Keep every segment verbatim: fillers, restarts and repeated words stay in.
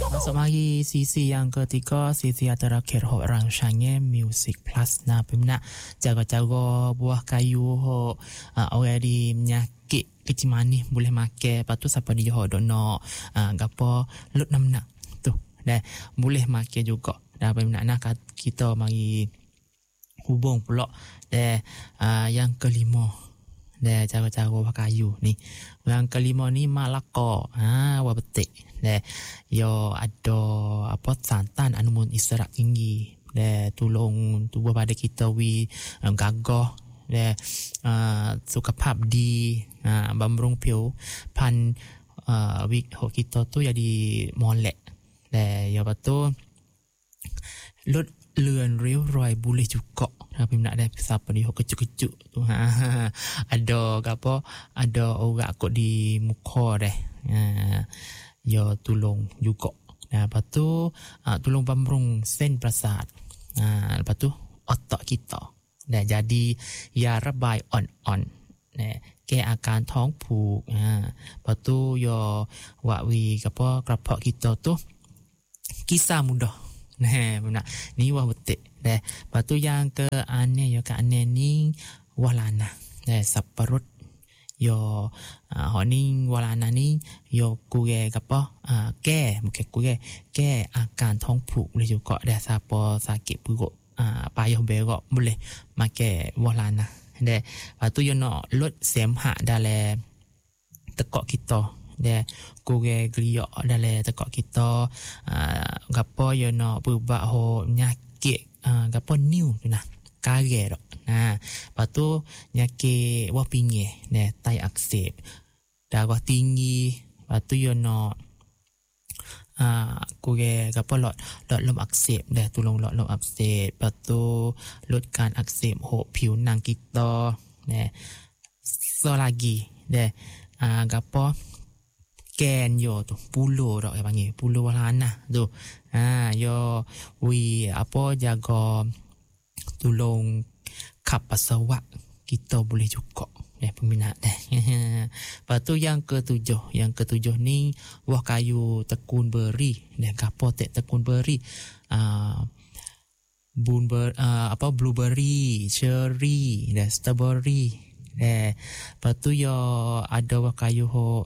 Masuk mari sisi yang ketiga, sisi yang terakhir hok rangsangnya Music Plus. Nah, peminat cara-cara buah kayu hok uh, orang di menyakit kecil manis boleh makan. Lepas tu siapa dia hok dok nak uh, gapo lut namnak tu. Dan boleh makan juga. Dan peminat nak kita mari hubung pula dan uh, yang kelima. Dan cara-cara buah kayu ni. Yang kelima ni Malaka. Ha, wah betik. Dan yo ada apa santan anu mun isyarat tinggi. Dan tolong tubuh pada kita wi um, gagah. Dan uh, suka pap di uh, bamrung piu pan uh, wi hok kita tu jadi molek. Dan yo betul lut lươn riu roi boleh juga. Tapi nak ada siapa ni kecuk-kecuk tu ha. Ada apa? Ada orang kok di muka deh. Ha. Ya tolong juga. Nah, lepas tu uh, tolong bamrung sen prasad. Ha, lepas tu otak kita. Nah, jadi ya rebai on-on. Nah, ke akan thong phuk. Ha. Lepas tu ya wak wi apa kerapak kita tu kisah mudah. Nah, benar. Ni wah betik. Dah. Lepas tu yang ke aneh ya ke aneh ni walana. Dah saparut yo uh, honing walana ni yo kuge apa uh, ke bukan kuge ke akan thong phuk boleh juga dah siapa sakit perut uh, payah berak boleh make walana. Dah. Lepas tu yo nak lut semha dalam tekak kita. Dia kuge geliak dalam tekak kita uh, gapo yo nak berubah ho nyakit uh, gapo new tu nah kage dok. Nah, lepas tu nyakit wah pinggir nah tai aksep darah tinggi. Lepas tu yo nak uh, kuge gapo lot lot lom aksep dah tolong lot lom aksep. Lepas tu lutkan aksep ho piu nang kita. Nah, so lagi dah uh, gapo ken yo tu puluh dak panggil puluh walana tu. Ha yo wi apa jaga tolong kap pasawak kita boleh juga eh peminat dah. Lepas tu yang ketujuh, yang ketujuh ni buah kayu tekun beri. Dah gapo tek tekun beri. Ah uh, bunber uh, apa blueberry, cherry, dan strawberry. Eh lepas tu yo ada buah kayu ho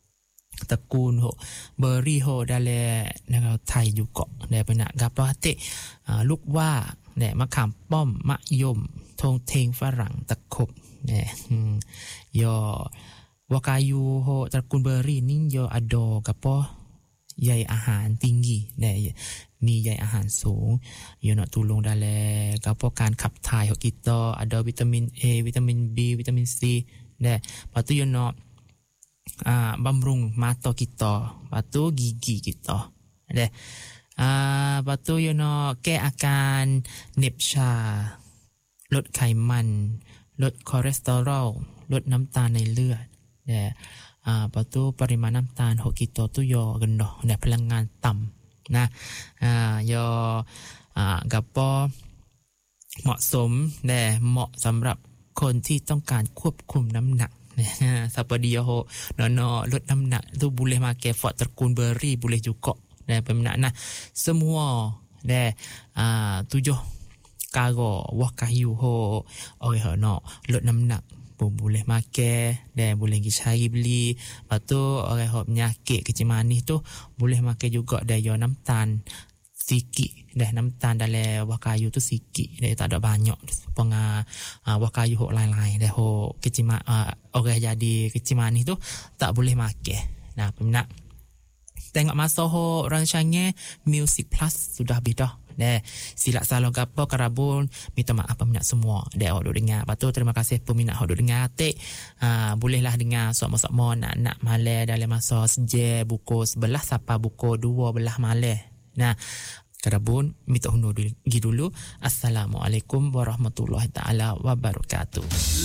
tekun ho beri ho dalam negara Thai juga. Dia nak gapo hati uh,ลูกว่า เนี่ยมะขามป้อมมะยมทงเทงฝรั่งตะขบเนี่ยยอวากายูโฮตระกูลเบอร์รี่นี่ยออโดกับปอใยอาหารติงกีเนี่ยมีใยอาหารสูงยอนะตูลงได้แลกับปอการขับถ่ายของกิโตอโดวิตามิน A วิตามิน B วิตามิน C เนี่ยปะตุยอนะอ่าบำรุงมาโตกิโตปะตุกีกีกิโตเนี่ยอ่าปะตุยอนะแก้อาการเหน็บชาลดไขมันลดคอเลสเตอรอลลดน้ำตาลในเลือดเนี่ยอ่าปะตุปริมาณน้ำตาลหกกิโตตุยอกันเนาะเนี่ยพลังงานต่ำนะอ่ายออ่ากับปอเหมาะสมเนี่ยเหมาะสำหรับคนที่ต้องการควบคุมน้ำหนักseperti ho nono lut namnak tu boleh makan fort terkun beri boleh juga dan peminat nah semua dan ah tujuh karo wah kayu ho oi ho no lut namnak pun boleh makan dan boleh pergi cari beli. Lepas tu orang ho penyakit kecil manis tu boleh makan juga dan yo namtan sikit dah namtan dalam wah kayu tu sikit dah tak ada banyak penga uh, wah kayu hok lain-lain dah hok kecil uh, orang jadi kecil manis tu tak boleh makan. Nah peminat tengok masa hok rancangnya Music Plus sudah habis dah. Dah silap salah gapo karabun minta maaf peminat semua dah hok duk dengar. Lepas tu terima kasih peminat hok duk dengar atik uh, bolehlah dengar sok-sok nak nak malam dalam masa sejam buku sebelah sampai buku dua belah malam. Nah, karabun minta undur dulu. Assalamualaikum warahmatullahi taala wabarakatuh.